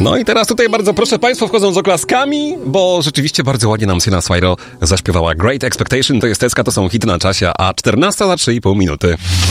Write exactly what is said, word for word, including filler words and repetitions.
No i teraz tutaj bardzo proszę Państwa wchodzą z oklaskami, bo rzeczywiście bardzo ładnie nam Sienna Swiro zaśpiewała Great Expectation, to jest Teska, to są hity na czasie, a czternasta za trzy i pół minuty.